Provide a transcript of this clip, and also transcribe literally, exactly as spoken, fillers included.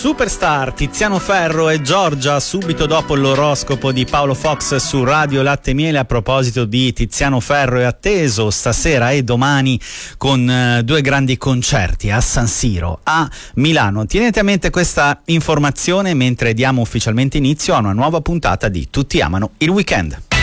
Superstar, Tiziano Ferro e Giorgia, subito dopo l'oroscopo di Paolo Fox su Radio Latte e Miele. A proposito di Tiziano Ferro, è atteso stasera e domani con eh, due grandi concerti a San Siro, a Milano. Tenete a mente questa informazione mentre diamo ufficialmente inizio a una nuova puntata di Tutti amano il weekend.